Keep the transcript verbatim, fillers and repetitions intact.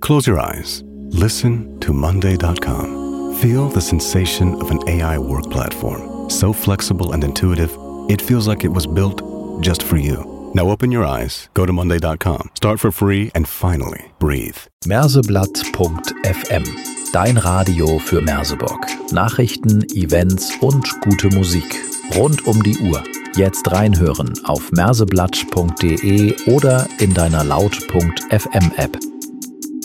Close your eyes. Listen to Monday dot com. Feel the sensation of an A I work platform. So flexible and intuitive, it feels like it was built just for you. Now open your eyes, go to Monday dot com, start for free and finally breathe. Merseblatt punkt f m. Dein Radio für Merseburg. Nachrichten, Events und gute Musik. Rund um die Uhr. Jetzt reinhören auf merseblatt punkt de oder in deiner laut punkt f m App.